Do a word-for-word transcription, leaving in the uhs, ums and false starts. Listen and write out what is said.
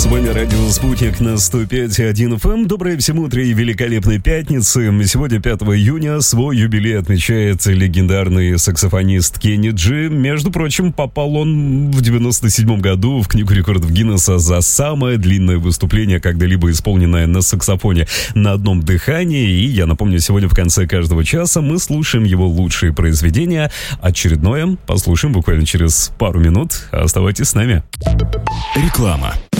С вами радио «Спутник» на сто пять и один эф эм. Доброе всем утро и великолепной пятницы. Сегодня, пятого июня, свой юбилей отмечает легендарный саксофонист Кенни Джи. Между прочим, попал он в девяносто седьмом году в Книгу рекордов Гиннесса за самое длинное выступление, когда-либо исполненное на саксофоне на одном дыхании. И я напомню, сегодня в конце каждого часа мы слушаем его лучшие произведения. Очередное послушаем буквально через пару минут. Оставайтесь с нами. Реклама.